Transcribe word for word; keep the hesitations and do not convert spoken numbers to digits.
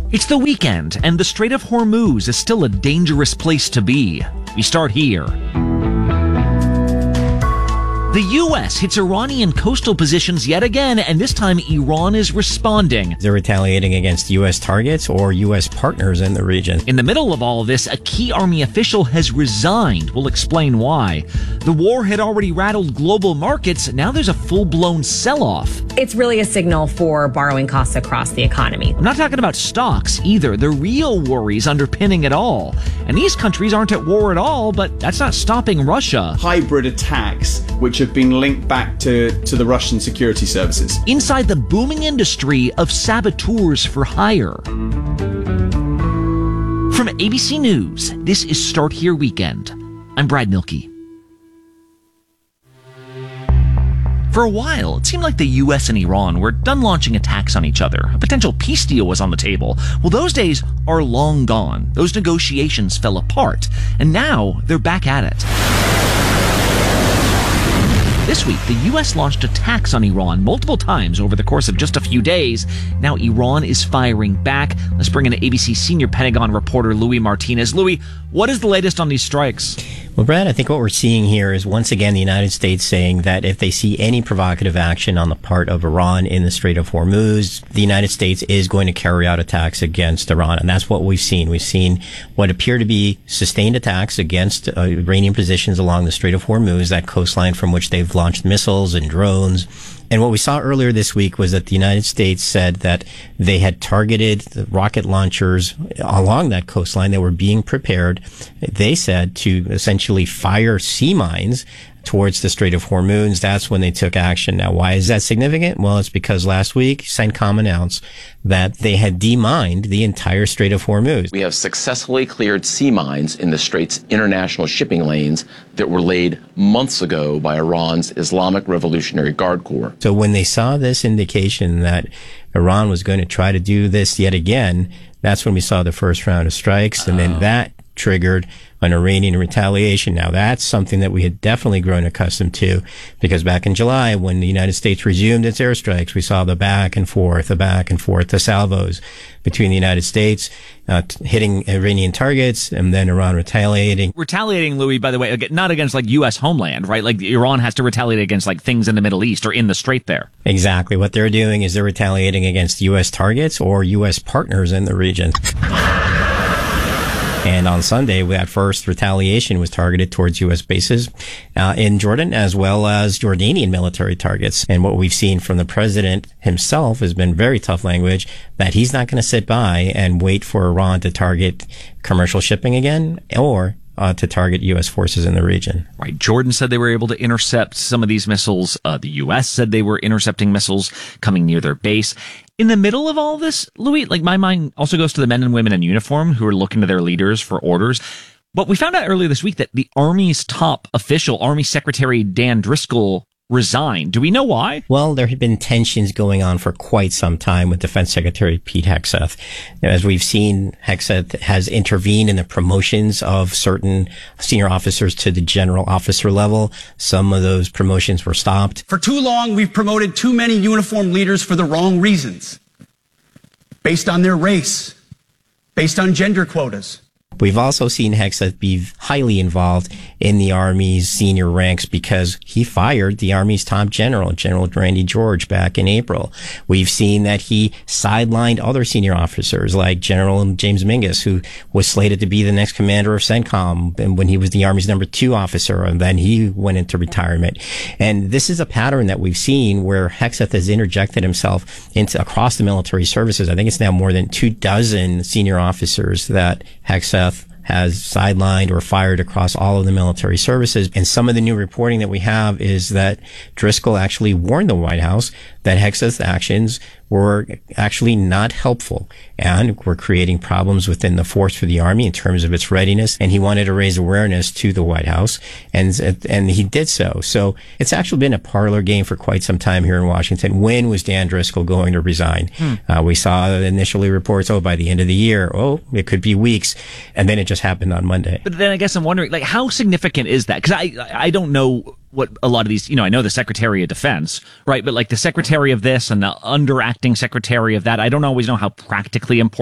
It's the weekend, and the Strait of Hormuz is still a dangerous place to be. We start here. The U S hits Iranian coastal positions yet again, and this time Iran is responding. They're retaliating against U S targets or U S partners in the region. In the middle of all of this, a key army official has resigned. We'll explain why. The war had already rattled global markets. Now there's a full-blown sell-off. It's really a signal for borrowing costs across the economy. I'm not talking about stocks either. The real worries underpinning it all. And these countries aren't at war at all, but that's not stopping Russia. Hybrid attacks, which have been linked back to, to the Russian security services. Inside the booming industry of saboteurs for hire. From A B C News, this is Start Here Weekend. I'm Brad Milkey. For a while, it seemed like the U S and Iran were done launching attacks on each other. A potential peace deal was on the table. Well, those days are long gone. Those negotiations fell apart, and now they're back at it. This week, the U S launched attacks on Iran multiple times over the course of just a few days. Now Iran is firing back. Let's bring in A B C senior Pentagon reporter Louis Martinez. Louis, what is the latest on these strikes? Well, Brad, I think what we're seeing here is once again the United States saying that if they see any provocative action on the part of Iran in the Strait of Hormuz, the United States is going to carry out attacks against Iran. And that's what we've seen. We've seen what appear to be sustained attacks against uh, Iranian positions along the Strait of Hormuz, that coastline from which they've launched missiles and drones. And what we saw earlier this week was that the United States said that they had targeted the rocket launchers along that coastline that were being prepared. They said to essentially fire sea mines towards the Strait of Hormuz. That's when they took action. Now, why is that significant? Well, it's because last week, CENTCOM announced that they had demined the entire Strait of Hormuz. We have successfully cleared sea mines in the Strait's international shipping lanes that were laid months ago by Iran's Islamic Revolutionary Guard Corps. So when they saw this indication that Iran was going to try to do this yet again, that's when we saw the first round of strikes, and then that triggered an Iranian retaliation. Now, that's something that we had definitely grown accustomed to, because back in July, when the United States resumed its airstrikes, we saw the back and forth, the back and forth, the salvos between the United States uh, t- hitting Iranian targets and then Iran retaliating. Retaliating, Louis, by the way, not against like U S homeland, right? Like Iran has to retaliate against like things in the Middle East or in the Strait there. Exactly. What they're doing is they're retaliating against U S targets or U S partners in the region. And on Sunday, that first retaliation was targeted towards U S bases uh, in Jordan, as well as Jordanian military targets. And what we've seen from the president himself has been very tough language, that he's not going to sit by and wait for Iran to target commercial shipping again or Uh, to target U S forces in the region. Right. Jordan said they were able to intercept some of these missiles. Uh, the U S said they were intercepting missiles coming near their base. In the middle of all this, Louis, like my mind also goes to the men and women in uniform who are looking to their leaders for orders. But we found out earlier this week that the Army's top official, Army Secretary Dan Driscoll, resigned. Do we know why? Well, there had been tensions going on for quite some time with Defense Secretary Pete Hegseth. As we've seen, Hegseth has intervened in the promotions of certain senior officers to the general officer level. Some of those promotions were stopped. For too long, we've promoted too many uniformed leaders for the wrong reasons, based on their race, based on gender quotas. We've also seen Hegseth be highly involved in the Army's senior ranks because he fired the Army's top general, General Randy George, back in April. We've seen that he sidelined other senior officers like General James Mingus, who was slated to be the next commander of CENTCOM and when he was the Army's number two officer, and then he went into retirement. And this is a pattern that we've seen where Hegseth has interjected himself into across the military services. I think it's now more than two dozen senior officers that Hegseth has sidelined or fired across all of the military services. And some of the new reporting that we have is that Driscoll actually warned the White House that Hegseth's actions were actually not helpful and were creating problems within the force for the Army in terms of its readiness. And he wanted to raise awareness to the White House, and and he did so. So it's actually been a parlor game for quite some time here in Washington. When was Dan Driscoll going to resign? Hmm. Uh, we saw initially reports, oh, by the end of the year, oh, it could be weeks. And then it just happened on Monday. But then I guess I'm wondering, like, how significant is that? Because I, I don't know what a lot of these, you know, I know the Secretary of Defense, right? But like the Secretary of this and the underacting Secretary of that, I don't always know how practically important